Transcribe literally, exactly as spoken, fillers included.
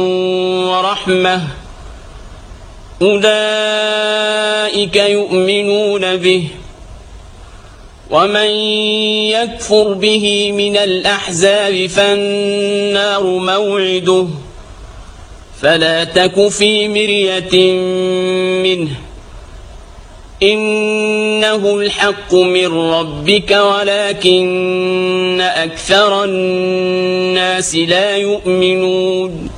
ورحمة أولئك يؤمنون به ومن يكفر به من الأحزاب فالنار موعده فلا تك في مرية منه إنه الحق من ربك ولكن أكثر الناس لا يؤمنون